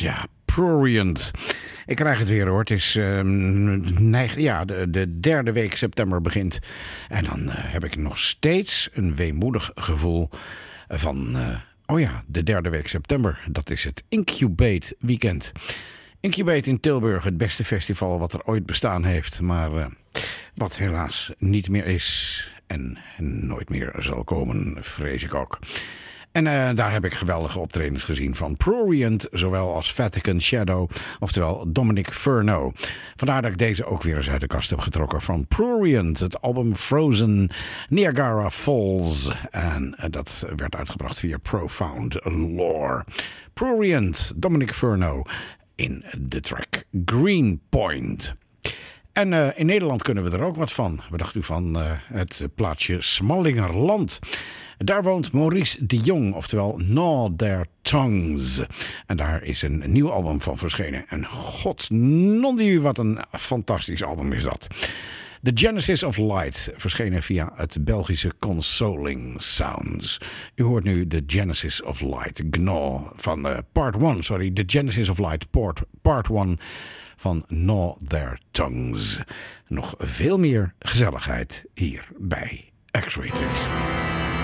Ja, Prurient. Ik krijg het weer hoor. Het is de derde week september begint. En dan heb ik nog steeds een weemoedig gevoel van... de derde week september. Dat is het Incubate Weekend. Incubate in Tilburg, het beste festival wat er ooit bestaan heeft. Maar wat helaas niet meer is en nooit meer zal komen, vrees ik ook. En daar heb ik geweldige optredens gezien van Prurient, zowel als Vatican Shadow, oftewel Dominic Furno. Vandaar dat ik deze ook weer eens uit de kast heb getrokken van Prurient, het album Frozen Niagara Falls. En dat werd uitgebracht via Profound Lore. Prurient, Dominic Furno in de track Greenpoint. En in Nederland kunnen we er ook wat van. Wat dacht u van het plaatsje Smallingerland? Daar woont Maurice de Jong, oftewel Gnaw Their Tongues. En daar is een nieuw album van verschenen. En god nondy, wat een fantastisch album is dat. The Genesis of Light, verschenen via het Belgische Consoling Sounds. U hoort nu The Genesis of Light, Gnaw van Part 1, sorry. The Genesis of Light, Part 1 van Gnaw Their Tongues. Nog veel meer gezelligheid hier bij X-Rated.